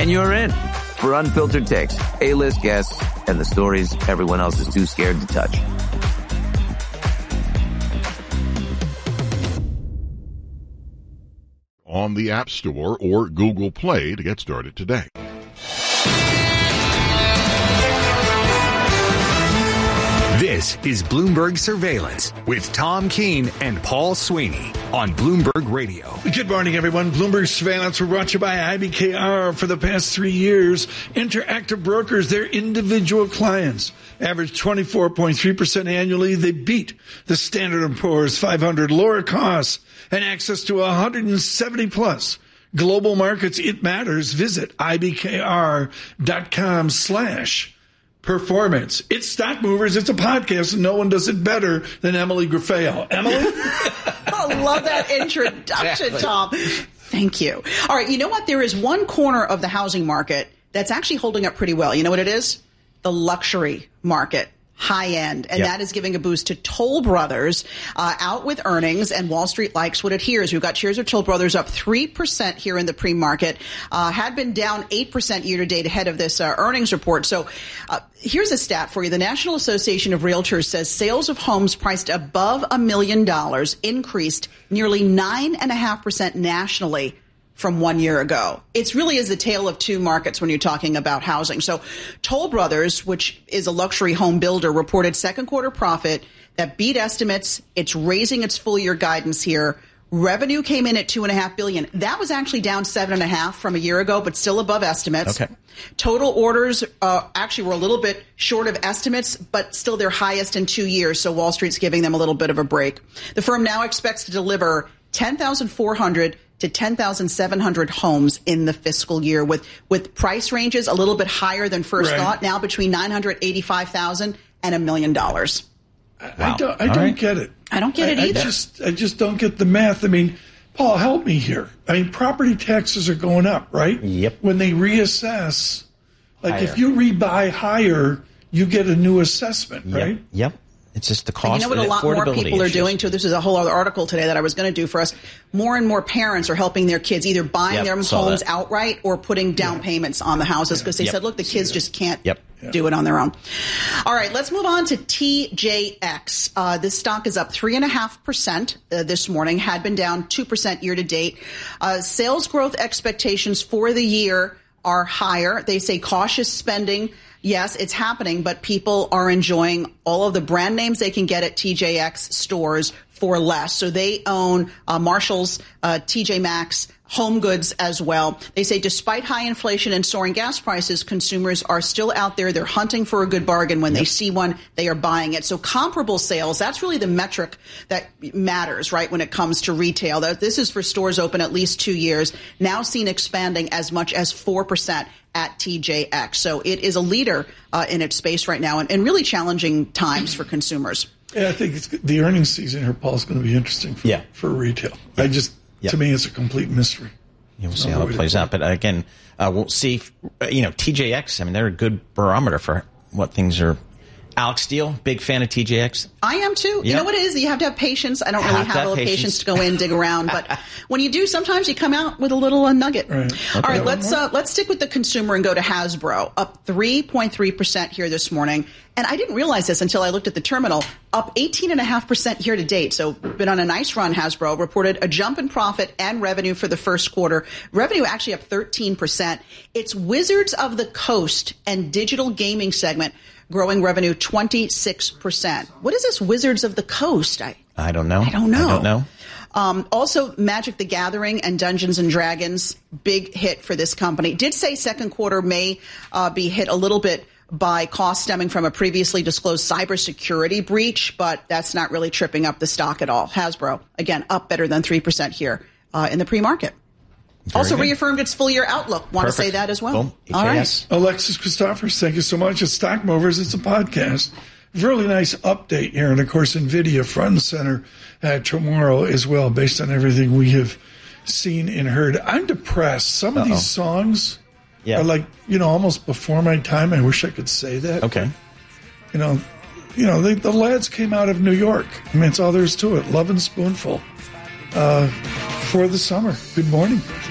and you're in for unfiltered takes, A-list guests, and the stories everyone else is too scared to touch. On the App Store or Google Play to get started today. This is Bloomberg Surveillance with Tom Keene and Paul Sweeney on Bloomberg Radio. Good morning, everyone. Bloomberg Surveillance were brought to you by IBKR. For the past 3 years, Interactive Brokers, their individual clients, average 24.3% annually. They beat the Standard & Poor's 500, lower costs, and access to 170-plus global markets. It matters. Visit IBKR.com/performance. It's Stock Movers. It's a podcast, and no one does it better than Emily Grafale. Emily? I love that introduction, Tom. Thank you. All right, you know what? There is one corner of the housing market that's actually holding up pretty well. You know what it is? The luxury market. High end, and that is giving a boost to Toll Brothers out with earnings, and Wall Street likes what it hears. We've got shares of Toll Brothers up 3% here in the pre-market, had been down 8% year to date ahead of this earnings report. So here's a stat for you. The National Association of Realtors says sales of homes priced above $1 million increased nearly 9.5% nationally from 1 year ago. It really is the tale of two markets when you're talking about housing. So Toll Brothers, which is a luxury home builder, reported second quarter profit that beat estimates. It's raising its full year guidance here. Revenue came in at $2.5 billion. That was actually down 7.5% from a year ago, but still above estimates. Okay. Total orders actually were a little bit short of estimates, but still their highest in 2 years. So Wall Street's giving them a little bit of a break. The firm now expects to deliver 10,400 to 10,700 homes in the fiscal year, with price ranges a little bit higher than first thought, now between $985,000 and $1 million. Wow. I don't get it. I don't get it either. I just don't get the math. I mean, Paul, help me here. I mean, property taxes are going up, right? Yep. When they reassess, like if you rebuy higher, you get a new assessment, right? Yep. It's just the cost. And you know what a lot more people are doing too? This is a whole other article today that I was going to do for us. More and more parents are helping their kids either buying their homes outright or putting down payments on the houses because they said, look, the kids just can't do it on their own. All right, let's move on to TJX. This stock is up 3.5% this morning, had been down 2% year to date. Sales growth expectations for the year are higher. They say cautious spending. Yes, it's happening, but people are enjoying all of the brand names they can get at TJX stores for less. So they own Marshalls, TJ Maxx, Home Goods as well. They say despite high inflation and soaring gas prices, consumers are still out there. They're hunting for a good bargain. When they see one, they are buying it. So comparable sales, that's really the metric that matters, right, when it comes to retail. This is for stores open at least 2 years, now seen expanding as much as 4% at TJX. So it is a leader in its space right now, and really challenging times for consumers. Yeah, I think the earnings season here, Paul, is going to be interesting for retail. To me, it's a complete mystery. We'll see how it plays out. But again, we'll see. TJX, I mean, they're a good barometer for what things are. Alex Steele, big fan of TJX. I am too. You know what it is? You have to have patience. I don't really have a little patience to go in, dig around. But when you do, sometimes you come out with a little nugget. Right. Okay. All right, let's stick with the consumer and go to Hasbro, up 3.3% here this morning. And I didn't realize this until I looked at the terminal, up 18.5% year to date. So been on a nice run. Hasbro reported a jump in profit and revenue for the first quarter. Revenue actually up 13%. It's Wizards of the Coast and digital gaming segment growing revenue 26%. What is this Wizards of the Coast? I don't know. I don't know. Also, Magic the Gathering and Dungeons and Dragons, big hit for this company. Did say second quarter may be hit a little bit by costs stemming from a previously disclosed cybersecurity breach, but that's not really tripping up the stock at all. Hasbro, again, up better than 3% here in the pre-market. Also reaffirmed its full-year outlook. Want to say that as well? Boom. All right. Alexis Christophers, thank you so much. It's Stock Movers. It's a podcast. Really nice update here. And, of course, NVIDIA front and center tomorrow as well, based on everything we have seen and heard. I'm depressed. Some of these songs are like, almost before my time. I wish I could say that. Okay. The lads came out of New York. I mean, it's all there is to it. Love and Spoonful for the summer. Good morning.